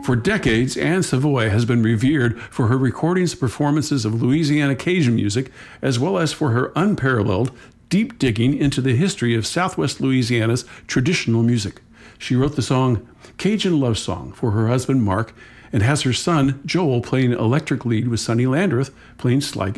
For decades, Anne Savoy has been revered for her recordings and performances of Louisiana Cajun music, as well as for her unparalleled deep digging into the history of Southwest Louisiana's traditional music. She wrote the song Cajun Love Song for her husband Mark and has her son Joel playing electric lead with Sonny Landreth playing slide